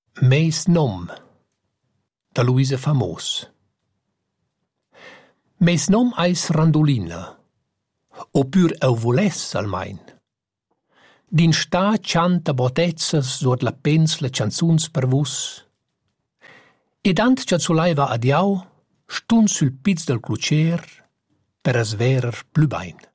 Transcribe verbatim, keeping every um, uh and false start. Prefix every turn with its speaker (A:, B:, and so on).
A: Meis nom da Luisa Famos. Meis nom eis Randolina, o pür eu voless almain. Din sta chanta botezzas suot la pensla chanzuns per vus. Ed ant cha zulai va adiau, stun sul piz del clucer per as verer plü bain.